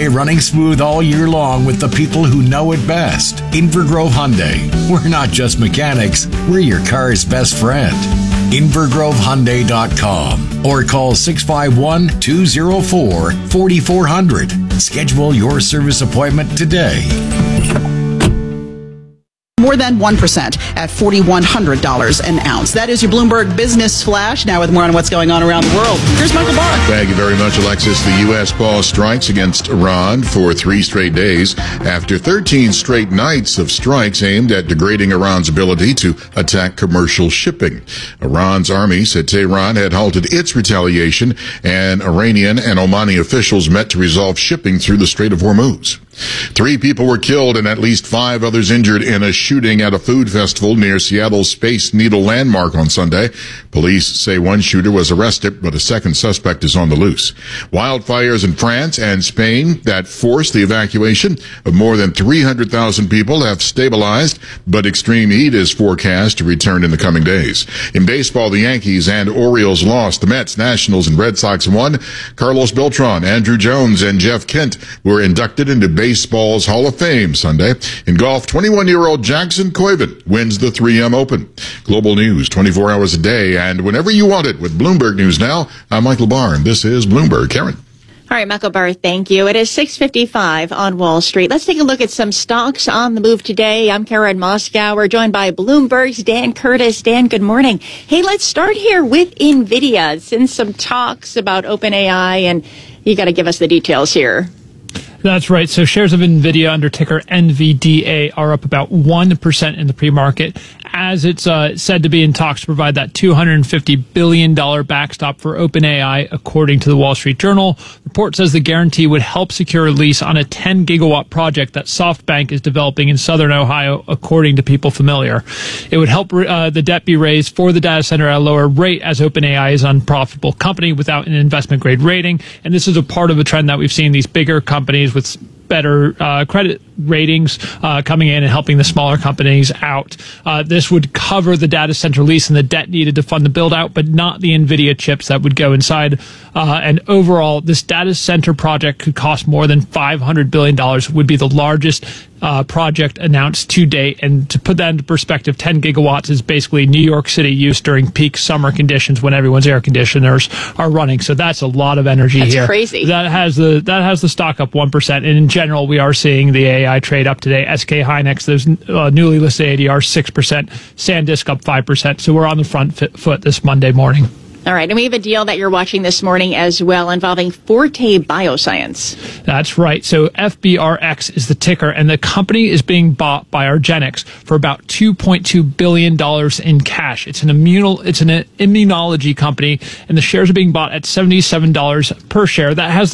it running smooth all year long with the people who know it best. Invergrove Hyundai. We're not just mechanics, we're your car's best friend. InvergroveHyundai.com or call 651-204-4400. Schedule your service appointment today. More than 1% at $4,100 an ounce. That is your Bloomberg Business Flash. Now with more on what's going on around the world, here's Michael Barr. Thank you very much, Alexis. The U.S. paused strikes against Iran for 3 straight days after 13 straight nights of strikes aimed at degrading Iran's ability to attack commercial shipping. Iran's army said Tehran had halted its retaliation, and Iranian and Omani officials met to resolve shipping through the Strait of Hormuz. 3 people were killed and at least 5 others injured in a shooting at a food festival near Seattle's Space Needle Landmark on Sunday. Police say one shooter was arrested, but a second suspect is on the loose. Wildfires in France and Spain that forced the evacuation of more than 300,000 people have stabilized, but extreme heat is forecast to return in the coming days. In baseball, the Yankees and Orioles lost. The Mets, Nationals, and Red Sox won. Carlos Beltran, Andrew Jones, and Jeff Kent were inducted into baseball's Hall of Fame Sunday. In golf, 21-year-old Jackson Koivin wins the 3M Open. Global news 24 hours a day and whenever you want it with Bloomberg News Now. I'm Michael Barr, and this is Bloomberg. Karen. All right, Michael Barr, thank you. It is 6:55 on Wall Street. Let's take a look at some stocks on the move today. I'm Karen Moscow. We're joined by Bloomberg's Dan Curtis. Dan, good morning. Hey, let's start here with NVIDIA. Since some talks about OpenAI, and you got to give us the details here. That's right. So shares of NVIDIA under ticker NVDA are up about 1% in the pre-market, as it's said to be in talks to provide that $250 billion backstop for OpenAI, according to the Wall Street Journal. The report says the guarantee would help secure a lease on a 10-gigawatt project that SoftBank is developing in southern Ohio, according to people familiar. It would help the debt be raised for the data center at a lower rate, as OpenAI is an unprofitable company without an investment-grade rating. And this is a part of a trend that we've seen these bigger companies with better credit ratings coming in and helping the smaller companies out. This would cover the data center lease and the debt needed to fund the build out, but not the NVIDIA chips that would go inside. And overall, this data center project could cost more than $500 billion, would be the largest project announced to date. And to put that into perspective, 10 gigawatts is basically New York City use during peak summer conditions when everyone's air conditioners are running. So that's a lot of energy here. That's crazy. That has the stock up 1%. And in general, we are seeing the AI trade up today. SK Hynix, those newly listed ADR, 6%. SanDisk up 5%. So we're on the front foot this Monday morning. All right, and we have a deal that you're watching this morning as well involving Forte Bioscience. That's right. So FBRX is the ticker, and the company is being bought by argenx for about $2.2 billion in cash. It's an immunology company, and the shares are being bought at $77 per share. That has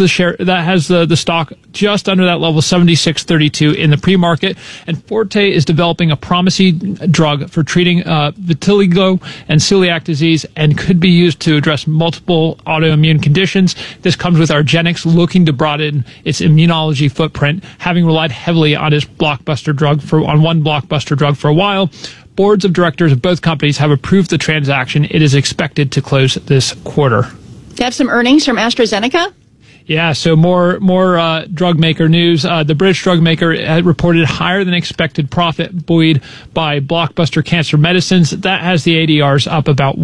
the stock just under that level, $76.32 in the pre-market. And Forte is developing a promising drug for treating vitiligo and celiac disease, and could be used to address multiple autoimmune conditions. This comes with argenx looking to broaden its immunology footprint, having relied heavily on its one blockbuster drug for a while. Boards of directors of both companies have approved the transaction. It is expected to close this quarter. To have some earnings from AstraZeneca? Yeah, so more drug maker news. The British drug maker had reported higher than expected profit buoyed by blockbuster cancer medicines. That has the ADRs up about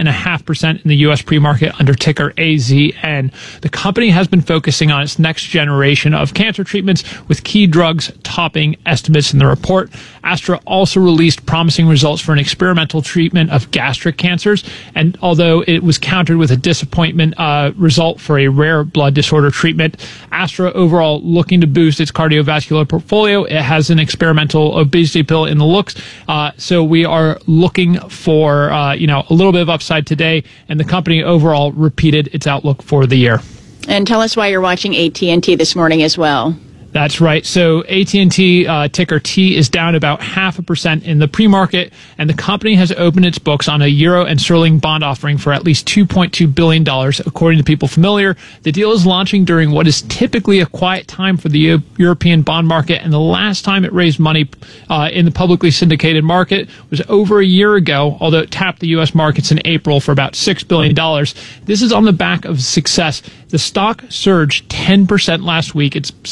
1.5% in the U.S. pre-market under ticker AZN. The company has been focusing on its next generation of cancer treatments, with key drugs topping estimates in the report. Astra also released promising results for an experimental treatment of gastric cancers, and although it was countered with a disappointment result for a rare blood disorder treatment, Astra overall looking to boost its cardiovascular portfolio. It has an experimental obesity pill in the looks. So we are looking for a little bit of upside today, and the company overall repeated its outlook for the year. And tell us why you're watching AT&T this morning as well. That's right. So AT&T, ticker T, is down about 0.5% in the pre-market, and the company has opened its books on a euro and sterling bond offering for at least $2.2 billion, according to people familiar. The deal is launching during what is typically a quiet time for the European bond market, and the last time it raised money in the publicly syndicated market was over a year ago, although it tapped the U.S. markets in April for about $6 billion. This is on the back of success. The stock surged 10% last week. It's